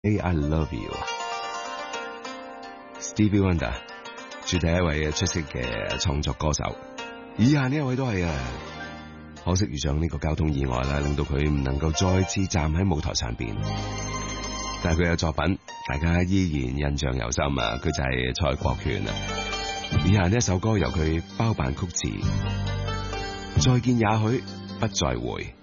Hey, I love you。Stevie Wonder， 絕對係一位出色嘅創作歌手。以下呢一位都係啊，可惜遇上呢個交通意外啦，令到佢唔能夠再次站喺舞台上邊。但係佢嘅作品，大家依然印象猶深啊！佢就係蔡國權啊。以下呢一首歌由佢包辦曲詞，再見也許不再會。